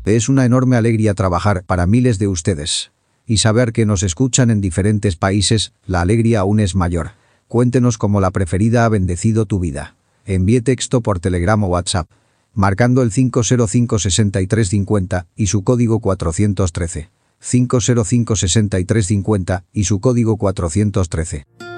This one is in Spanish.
Es una enorme alegría trabajar para miles de ustedes. Y saber que nos escuchan en diferentes países, la alegría aún es mayor. Cuéntenos cómo la preferida ha bendecido tu vida. Envíe texto por Telegram o WhatsApp, marcando el 505-6350 y su código 413. 505-6350 y su código 413.